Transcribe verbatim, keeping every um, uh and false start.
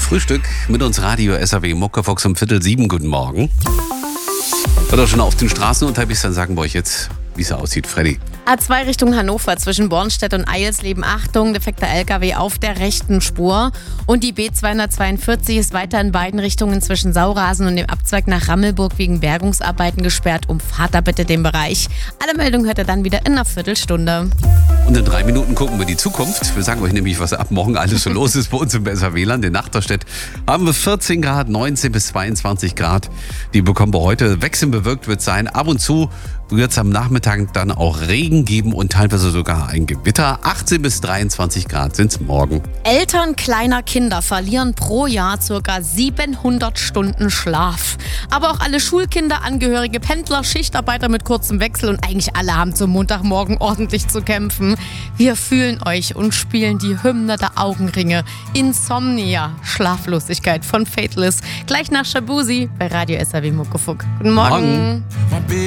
Frühstück mit uns Radio S A W Muckefox um Viertel sieben. Guten Morgen. Wird auch schon auf den Straßen unterwegs, dann sagen wir euch jetzt, wie es aussieht. Freddy. A zwei Richtung Hannover zwischen Bornstedt und Eilsleben. Achtung, defekter L K W auf der rechten Spur. Und die B zweihundertzweiundvierzig ist weiter in beiden Richtungen zwischen Saurasen und dem Abzweig nach Rammelburg wegen Bergungsarbeiten gesperrt. Umfahrt da bitte den Bereich. Alle Meldungen hört ihr dann wieder in einer Viertelstunde. Und in drei Minuten gucken wir die Zukunft. Wir sagen euch nämlich, was ab morgen alles so los ist bei uns im S A W-Land. In Nachterstedt haben wir vierzehn Grad, neunzehn bis zweiundzwanzig Grad. Die bekommen wir heute. Wechseln bewölkt wird sein. Ab und zu wird es am Nachmittag dann auch Regen geben und teilweise sogar ein Gewitter. achtzehn bis dreiundzwanzig Grad sind es morgen. Eltern kleiner Kinder verlieren pro Jahr ca. siebenhundert Stunden Schlaf. Aber auch alle Schulkinder, Angehörige, Pendler, Schichtarbeiter mit kurzem Wechsel und eigentlich alle haben zum Montagmorgen ordentlich zu kämpfen. Wir fühlen euch und spielen die Hymne der Augenringe. Insomnia, Schlaflosigkeit von Faithless. Gleich nach Shabuzi bei Radio S A W Muckefuck. Guten Morgen. Morgen.